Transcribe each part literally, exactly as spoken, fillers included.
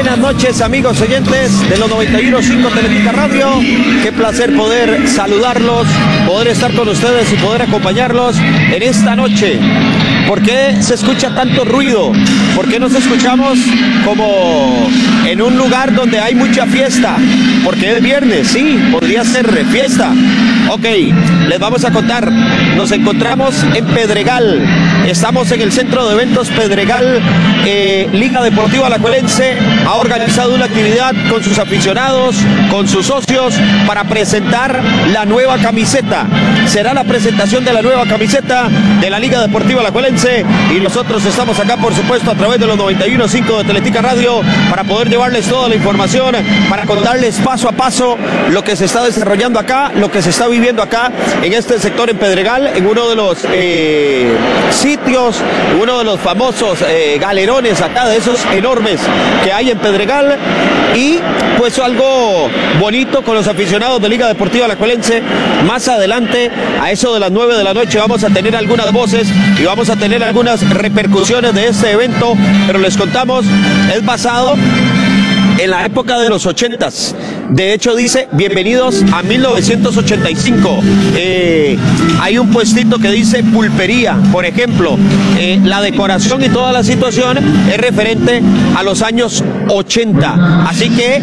Buenas noches, amigos oyentes de los noventa y uno punto cinco Teletica Radio. Qué placer poder saludarlos, poder estar con ustedes y poder acompañarlos en esta noche. ¿Por qué se escucha tanto ruido? ¿Por qué nos escuchamos como en un lugar donde hay mucha fiesta? Porque es viernes, sí, podría ser fiesta. Ok, les vamos a contar. Nos encontramos en Pedregal. Estamos en el centro de eventos Pedregal. Eh, Liga Deportiva Alajuelense ha organizado una actividad con sus aficionados, con sus socios, para presentar la nueva camiseta. Será la presentación de la nueva camiseta de la Liga Deportiva Alajuelense y nosotros estamos acá, por supuesto, a través de los noventa y uno punto cinco de Teletica Radio para poder llevarles toda la información, para contarles paso a paso lo que se está desarrollando acá, lo que se está viviendo acá en este sector en Pedregal, en uno de los eh, sitios, uno de los famosos eh, galerones acá, de esos enormes que hay en Pedregal, y pues algo bonito con los aficionados de Liga Deportiva Alajuelense. Más adelante, a eso de las nueve de la noche, vamos a tener algunas voces y vamos a tener algunas repercusiones de este evento, pero les contamos, es basado en la época de los ochentas. De hecho dice, bienvenidos a mil novecientos ochenta y cinco. Eh, hay un puestito que dice pulpería, por ejemplo. Eh, la decoración y toda la situación es referente a los años ochenta. Así que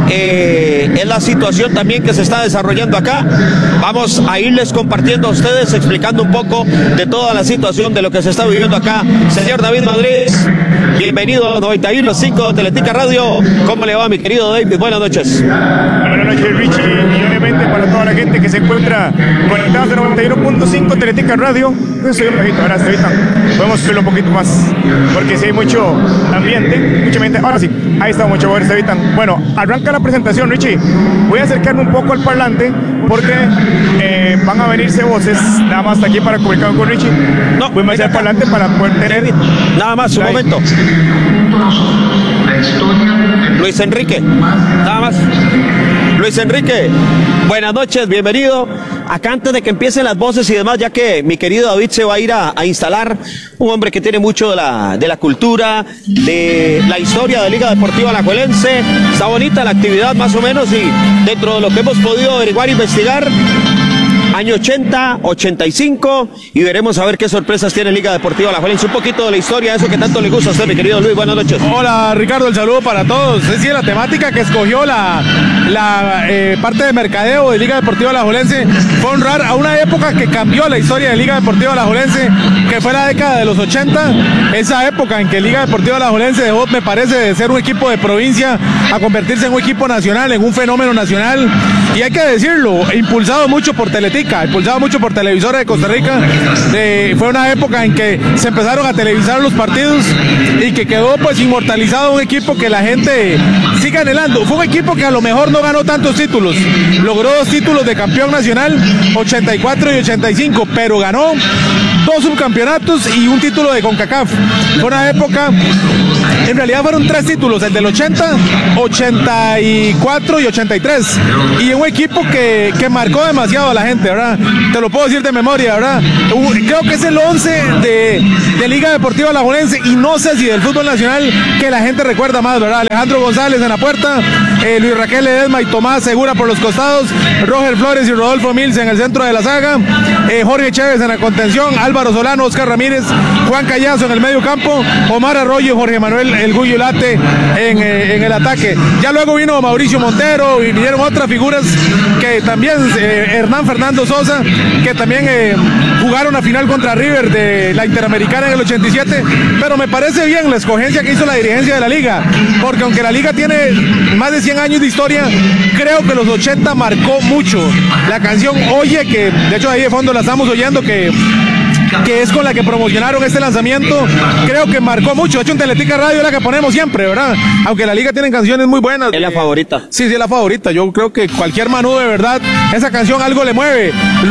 eh, es la situación también que se está desarrollando acá. Vamos a irles compartiendo a ustedes, explicando un poco de toda la situación de lo que se está viviendo acá. Señor David Madrid, bienvenido a los noventa y uno punto cinco de Teletica Radio. ¿Cómo le va, mi querido David? Buenas noches. Buenas noches, Richie, y obviamente para toda la gente que se encuentra conectados de noventa y uno punto cinco Teletica Radio. Yo soy un poquito, gracias, ahorita podemos subirlo un poquito más, porque si hay mucho ambiente, mucha gente. Ahora sí, ahí está, mucho gracias, ahorita. Bueno, arranca la presentación, Richie. Voy a acercarme un poco al parlante, porque eh, van a venirse voces, nada más hasta aquí para comunicar con Richie. No, voy a hacer el parlante para poder tener. Nada más, un ahí. momento. Luis Enrique, nada más. Luis Enrique, buenas noches, bienvenido. Acá antes de que empiecen las voces y demás, ya que mi querido David se va a ir a, a instalar, un hombre que tiene mucho de la, de la cultura, de la historia de Liga Deportiva Alajuelense. Está bonita la actividad más o menos, y dentro de lo que hemos podido averiguar e investigar, año ochenta, ochenta y cinco, y veremos a ver qué sorpresas tiene Liga Deportiva Alajuelense. Un poquito de la historia, eso que tanto le gusta a usted, mi querido Luis. Buenas noches. Hola, Ricardo, el saludo para todos. Es decir, la temática que escogió la, la eh, parte de mercadeo de Liga Deportiva Alajuelense fue honrar a una época que cambió la historia de Liga Deportiva Alajuelense, que fue la década de los ochenta, esa época en que Liga Deportiva Alajuelense dejó, me parece, de ser un equipo de provincia a convertirse en un equipo nacional, en un fenómeno nacional, y hay que decirlo, impulsado mucho por Teletica, impulsado mucho por Televisora de Costa Rica. Eh, fue una época en que se empezaron a televisar los partidos y que quedó pues inmortalizado un equipo que la gente sigue anhelando. Fue un equipo que a lo mejor no ganó tantos títulos, logró dos títulos de campeón nacional, ochenta y cuatro y ochenta y cinco, pero ganó dos subcampeonatos y un título de CONCACAF. Fue una época, en realidad fueron tres títulos, el del ochenta, ochenta y cuatro y ochenta y tres, y un equipo que, que marcó demasiado a la gente, ¿verdad? Te lo puedo decir de memoria, ¿verdad? Creo que es el once de, de Liga Deportiva Alajuelense, y no sé si del fútbol nacional que la gente recuerda más, ¿verdad? Alejandro González en la puerta, eh, Luis Raquel Ledesma y Tomás Segura por los costados, Roger Flores y Rodolfo Mills en el centro de la saga, eh, Jorge Chévez en la contención, Álvaro Solano, Oscar Ramírez, Juan Callazo en el medio campo, Omar Arroyo y Jorge Manuel El Gullo Late en, eh, en el ataque. Ya luego vino Mauricio Montero y vinieron otras figuras que también, eh, Hernán Fernando Sosa, que también eh, jugaron a final contra River de la Interamericana en el ochenta y siete, pero me parece bien la escogencia que hizo la dirigencia de la liga, porque aunque la liga tiene más de cien años de historia, creo que los ochenta marcó mucho. La canción Oye, que de hecho ahí de fondo la estamos oyendo, que que es con la que promocionaron este lanzamiento, creo que marcó mucho. De hecho, en Teletica Radio es la que ponemos siempre, ¿verdad? Aunque la liga tiene canciones muy buenas. Es la favorita. Sí, sí, es la favorita. Yo creo que cualquier Manú, de verdad, esa canción algo le mueve.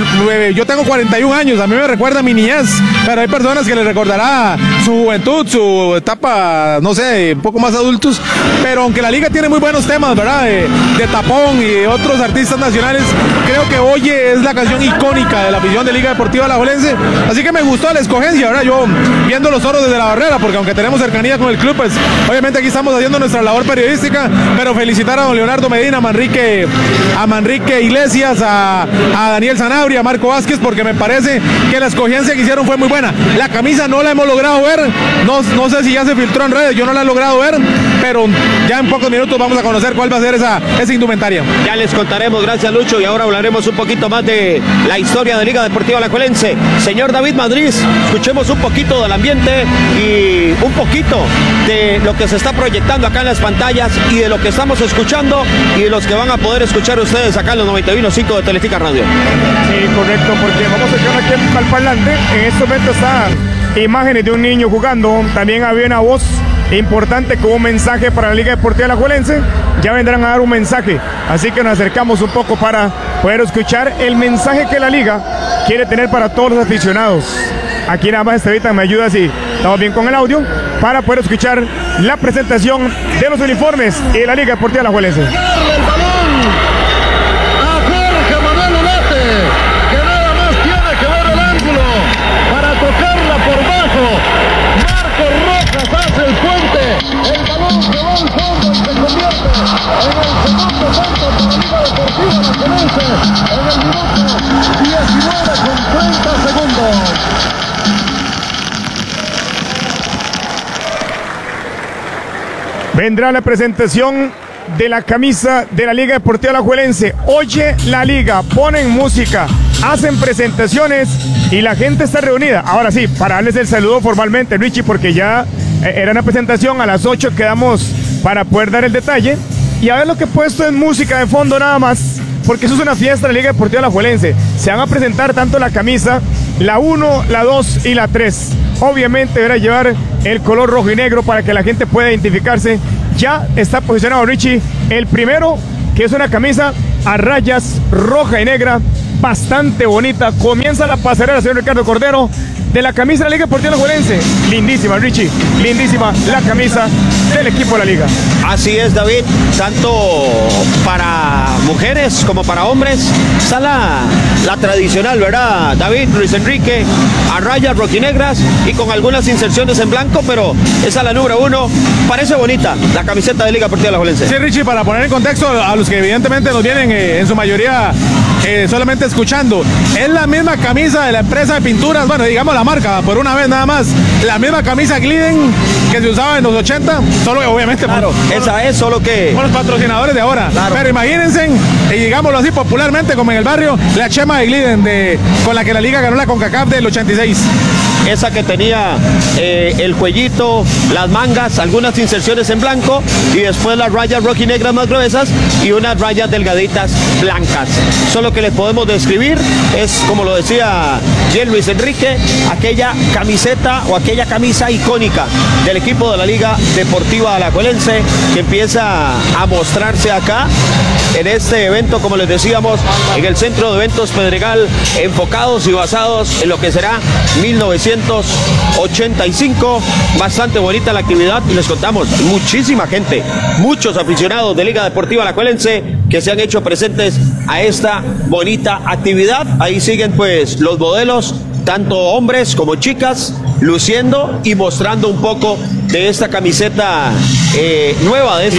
Yo tengo cuarenta y un años, a mí me recuerda a mi niñez, pero hay personas que le recordará su juventud, su etapa, no sé, un poco más adultos. Pero aunque la liga tiene muy buenos temas, ¿verdad? De, de Tapón y de otros artistas nacionales, creo que Oye es la canción icónica de la afición de Liga Deportiva Alajuelense. Así que me gustó la escogencia, ahora yo viendo los Toros desde la barrera, porque aunque tenemos cercanía con el club, pues obviamente aquí estamos haciendo nuestra labor periodística, pero felicitar a don Leonardo Medina, a Manrique, a Manrique Iglesias, a, a Daniel Sanabria, a Marco Vázquez, porque me parece que la escogencia que hicieron fue muy buena. La camisa no la hemos logrado ver, no, no sé si ya se filtró en redes, yo no la he logrado ver, pero ya en pocos minutos vamos a conocer cuál va a ser esa, esa indumentaria. Ya les contaremos, gracias Lucho, y ahora hablaremos un poquito más de la historia de Liga Deportiva Alajuelense. Señor David Madrid, escuchemos un poquito del ambiente y un poquito de lo que se está proyectando acá en las pantallas y de lo que estamos escuchando y de los que van a poder escuchar ustedes acá en los noventa y uno punto cinco de Teletica Radio. Sí, correcto, porque vamos a echar aquí al parlante. En este momento está imágenes de un niño jugando, también había una voz importante con un mensaje para la Liga Deportiva Alajuelense. Ya vendrán a dar un mensaje, así que nos acercamos un poco para poder escuchar el mensaje que la Liga quiere tener para todos los aficionados. Aquí nada más Estevitan me ayuda si estamos bien con el audio para poder escuchar la presentación de los uniformes y de la Liga Deportiva Alajuelense. El balón a Jorge Manuel Ulate, que nada más tiene que ver el ángulo para tocarla por bajo. Marcos Rojas hace el puente, el balón que va al fondo y se convierte en el segundo punto para la Liga Deportiva Alajuelense en el minuto diecinueve con treinta segundos. Vendrá la presentación de la camisa de la Liga Deportiva Alajuelense. Oye la Liga, ponen música, hacen presentaciones y la gente está reunida. Ahora sí, para darles el saludo formalmente, Richie, porque ya eh, era una presentación, a las ocho quedamos para poder dar el detalle. Y a ver lo que he puesto en música de fondo nada más, porque eso es una fiesta de la Liga Deportiva Alajuelense. Se van a presentar tanto la camisa, la uno, la dos y la tres. Obviamente deberá llevar el color rojo y negro para que la gente pueda identificarse. Ya está posicionado Richie, el primero, que es una camisa a rayas roja y negra, bastante bonita. Comienza la pasarela, señor Ricardo Cordero, de la camisa de la Liga Deportiva Alajuelense. Lindísima, Richie, lindísima la camisa del equipo de la Liga. Así es, David, tanto para mujeres como para hombres. Está la, la tradicional, ¿verdad, David? Luis Enrique, a rayas rojinegras y con algunas inserciones en blanco, pero esa es la número uno. Parece bonita la camiseta de Liga Deportiva Alajuelense. Sí, Richie, para poner en contexto a los que evidentemente nos vienen eh, en su mayoría eh, solamente escuchando, es la misma camisa de la empresa de pinturas, bueno, digamos la marca, por una vez nada más, la misma camisa Gliden que se usaba en los ochenta, solo obviamente claro, por, esa es solo que con los patrocinadores de ahora, claro. Pero imagínense, y digámoslo así popularmente como en el barrio, la chema de Gliden de, con la que la Liga ganó la CONCACAF del ochenta y seis. Esa que tenía eh, el cuellito, las mangas, algunas inserciones en blanco y después las rayas rojinegras más gruesas y unas rayas delgaditas blancas. Solo que les podemos describir es, como lo decía Jean Luis Enrique, aquella camiseta o aquella camisa icónica del equipo de la Liga Deportiva Alajuelense que empieza a mostrarse acá en este evento, como les decíamos, en el Centro de Eventos Pedregal, enfocados y basados en lo que será mil novecientos ochenta y cinco. Bastante bonita la actividad y les contamos, muchísima gente, muchos aficionados de Liga Deportiva Alajuelense que se han hecho presentes a esta bonita actividad. Ahí siguen pues los modelos, tanto hombres como chicas, luciendo y mostrando un poco de esta camiseta eh, nueva, de esta